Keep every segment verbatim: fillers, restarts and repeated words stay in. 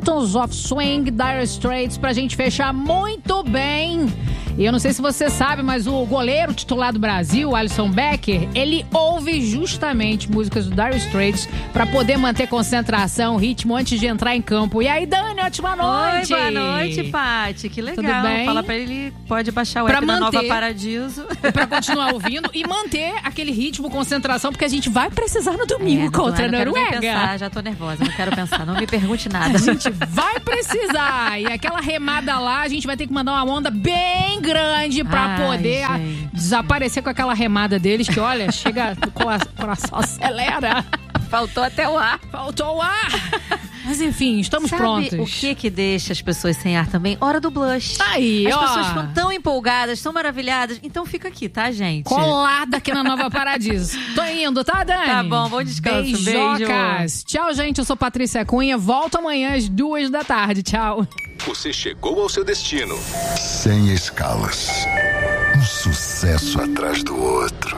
Sultans of Swing, Dire Straits, pra gente fechar muito bem. E eu não sei se você sabe, mas o goleiro titular do Brasil, Alisson Becker, ele ouve justamente músicas do Dire Straits pra poder manter concentração, ritmo antes de entrar em campo. E aí, Dani, ótima noite! Oi, boa noite, Paty. Que legal. Tudo bem? Fala pra ele, pode baixar o pra app manter, da Nova Paradiso. Pra continuar ouvindo e manter aquele ritmo, concentração, porque a gente vai precisar no domingo é, contra a Noruega. Pensar, já tô nervosa, não quero pensar, não me pergunte nada. A gente vai precisar. E aquela remada lá, a gente vai ter que mandar uma onda bem grande pra Ai, poder a, desaparecer com aquela remada deles, que olha, chega, o coração acelera. Faltou até o ar. Faltou o ar. Mas enfim, estamos Sabe prontos. O que que deixa as pessoas sem ar também? Hora do blush. Aí, as ó. As pessoas ficam tão empolgadas, tão maravilhadas. Então fica aqui, tá, gente? Colada aqui na Nova Paradiso. Tô indo, tá, Dani? Tá bom, bom descanso. Beijocas. Beijo. Tchau, gente. Eu sou Patrícia Cunha. Volto amanhã às duas da tarde. Tchau. Você chegou ao seu destino. Sem escalas. Um sucesso atrás do outro.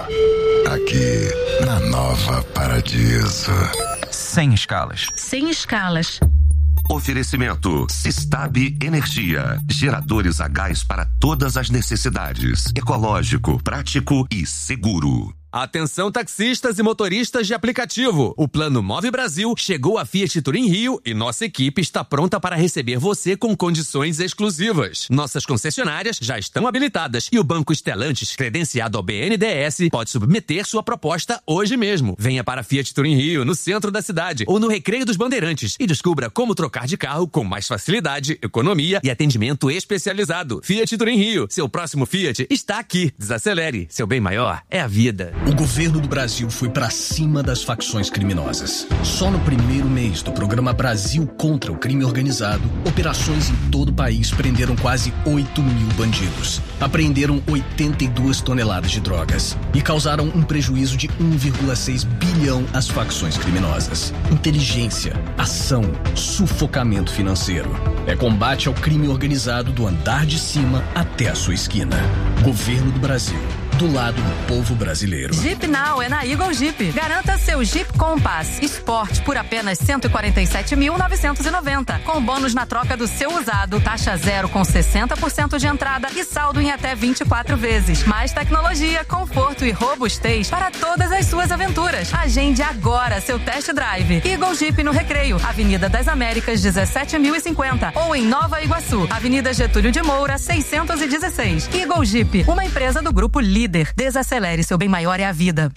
Aqui, na Nova Paradiso. Sem escalas. Sem escalas. Oferecimento Sistab Energia. Geradores a gás para todas as necessidades. Ecológico, prático e seguro. Atenção taxistas e motoristas de aplicativo. O Plano Move Brasil chegou a Fiat Turim Rio e nossa equipe está pronta para receber você com condições exclusivas. Nossas concessionárias já estão habilitadas e o Banco Stellantis, credenciado ao B N D E S, pode submeter sua proposta hoje mesmo. Venha para Fiat Turim Rio, no centro da cidade, ou no Recreio dos Bandeirantes e descubra como trocar de carro com mais facilidade, economia e atendimento especializado. Fiat Turim Rio, seu próximo Fiat está aqui. Desacelere, seu bem maior é a vida. O governo do Brasil foi pra cima das facções criminosas. Só no primeiro mês do programa Brasil contra o Crime Organizado, operações em todo o país prenderam quase oito mil bandidos. Apreenderam oitenta e duas toneladas de drogas e causaram um prejuízo de um vírgula seis bilhão às facções criminosas. Inteligência, ação, sufocamento financeiro. É combate ao crime organizado do andar de cima até a sua esquina. Governo do Brasil. Do lado do povo brasileiro. Jeep Now é na Eagle Jeep. Garanta seu Jeep Compass Sport por apenas cento e quarenta e sete mil novecentos e noventa. Com bônus na troca do seu usado, taxa zero com sessenta por cento de entrada e saldo em até vinte e quatro vezes. Mais tecnologia, conforto e robustez para todas as suas aventuras. Agende agora seu test drive. Eagle Jeep no Recreio, Avenida das Américas, dezessete mil e cinquenta. Ou em Nova Iguaçu, Avenida Getúlio de Moura, seiscentos e dezesseis. Eagle Jeep, uma empresa do Grupo Líder. Desacelere, seu bem maior é a vida.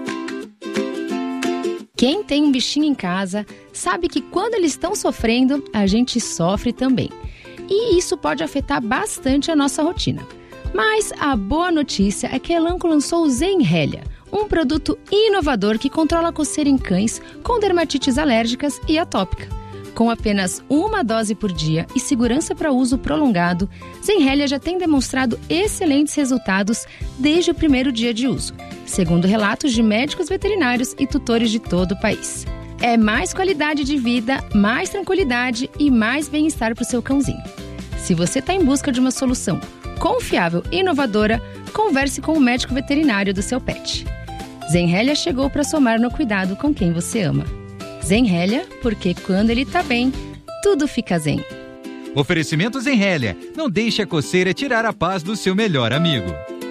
Quem tem um bichinho em casa sabe que quando eles estão sofrendo, a gente sofre também. E isso pode afetar bastante a nossa rotina. Mas a boa notícia é que a Elanco lançou o Zenrelia, um produto inovador que controla a coceira em cães com dermatites alérgicas e atópica. Com apenas uma dose por dia e segurança para uso prolongado, Zenrelia já tem demonstrado excelentes resultados desde o primeiro dia de uso, segundo relatos de médicos veterinários e tutores de todo o país. É mais qualidade de vida, mais tranquilidade e mais bem-estar para o seu cãozinho. Se você está em busca de uma solução confiável e inovadora, converse com o médico veterinário do seu pet. Zenrelia chegou para somar no cuidado com quem você ama. Zenrelia, porque quando ele tá bem, tudo fica zen. Oferecimento Zenrelia. Não deixe a coceira tirar a paz do seu melhor amigo.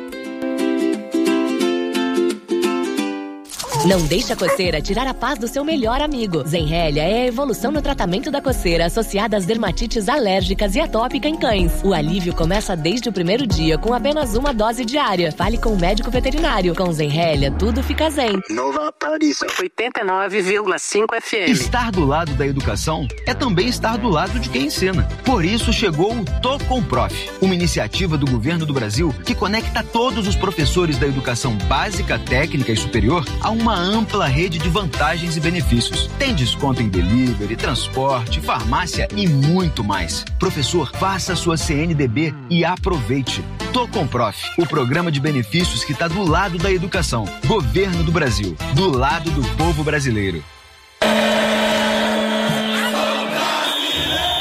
Não deixe a coceira tirar a paz do seu melhor amigo. Zenrelia é a evolução no tratamento da coceira associada às dermatites alérgicas e atópica em cães. O alívio começa desde o primeiro dia com apenas uma dose diária. Fale com o médico veterinário. Com Zenrelia, tudo fica zen. Nova Paradiso. oitenta e nove vírgula cinco F M. Estar do lado da educação é também estar do lado de quem ensina. Por isso chegou o Tô com Prof, uma iniciativa do governo do Brasil que conecta todos os professores da educação básica, técnica e superior a uma ampla rede de vantagens e benefícios. Tem desconto em delivery, transporte, farmácia e muito mais. Professor, faça sua C N D B e aproveite. Tô com Prof, o programa de benefícios que está do lado da educação. Governo do Brasil, do lado do povo brasileiro.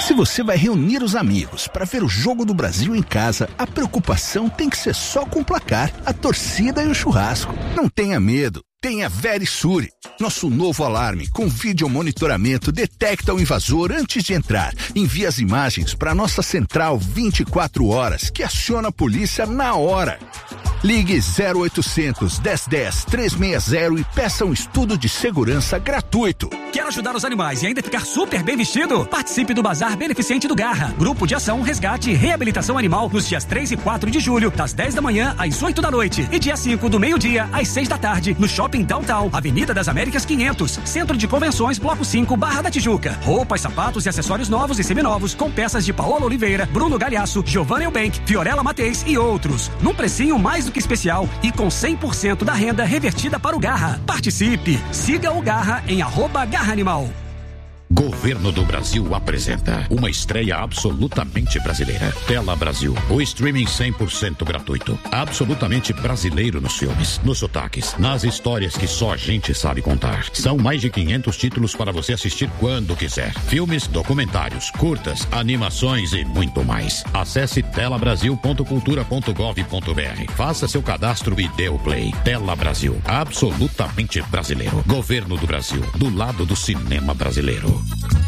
Se você vai reunir os amigos para ver o Jogo do Brasil em casa, a preocupação tem que ser só com o placar, a torcida e o churrasco. Não tenha medo. Tenha Verisure. Nosso novo alarme com vídeo monitoramento detecta o invasor antes de entrar. Envia as imagens para nossa central vinte e quatro horas, que aciona a polícia na hora. Ligue zero oitocentos, dez dez, trezentos e sessenta e peça um estudo de segurança gratuito. Quer ajudar os animais e ainda ficar super bem vestido? Participe do Bazar Beneficente do Garra. Grupo de Ação, Resgate e Reabilitação Animal nos dias três e quatro de julho, das dez da manhã às oito da noite. E dia cinco do meio-dia às seis da tarde, no Shopping Downtown, Avenida das Américas quinhentos, Centro de Convenções, Bloco cinco, Barra da Tijuca. Roupas, sapatos e acessórios novos e seminovos com peças de Paola Oliveira, Bruno Galhaço, Giovanna Eubank, Fiorella Mateis e outros. Num precinho mais do que especial e com cem por cento da renda revertida para o Garra. Participe! Siga o Garra em arroba Garra Animal. Governo do Brasil apresenta uma estreia absolutamente brasileira. Tela Brasil, o streaming cem por cento gratuito. Absolutamente brasileiro nos filmes, nos sotaques, nas histórias que só a gente sabe contar. São mais de quinhentos títulos para você assistir quando quiser. Filmes, documentários, curtas, animações e muito mais. Acesse tela brasil ponto cultura ponto gov ponto br. Faça seu cadastro e dê o play. Tela Brasil, absolutamente brasileiro. Governo do Brasil, do lado do cinema brasileiro.